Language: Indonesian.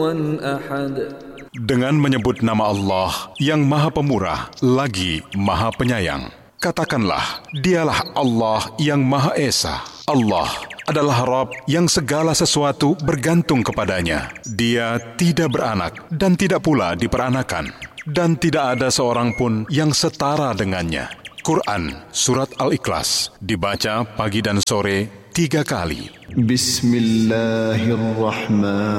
أحد. Dengan menyebut nama Allah yang Maha Pemurah lagi Maha Penyayang. Katakanlah, dialah Allah yang Maha Esa. Allah adalah Rabb yang segala sesuatu bergantung kepadanya. Dia tidak beranak dan tidak pula diperanakan. Dan tidak ada seorang pun yang setara dengannya. Quran Surat Al-Ikhlas dibaca pagi dan sore 3 kali. Bismillahirrahmanirrahim.